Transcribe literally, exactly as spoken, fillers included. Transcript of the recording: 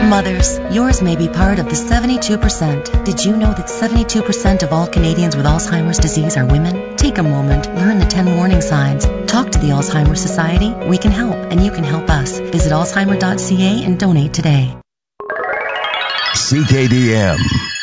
Mothers, yours may be part of the seventy-two percent. Did you know that seventy-two percent of all Canadians with Alzheimer's disease are women? Take a moment, learn the ten warning signs. Talk to the Alzheimer's Society. We can help, and you can help us. Visit alzheimer dot c a and donate today. C K D M.